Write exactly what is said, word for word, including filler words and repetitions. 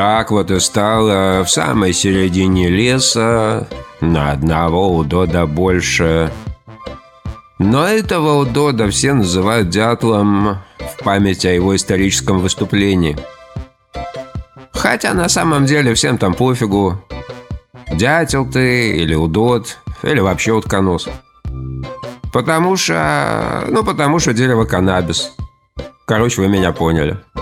Так вот и стало в самой середине леса на одного удода больше. Но этого удода все называют дятлом в память о его историческом выступлении. Хотя на самом деле всем там пофигу, дятел ты или удод, или вообще утконос. Потому что... Ну, потому что дерево каннабис. Короче, вы меня поняли.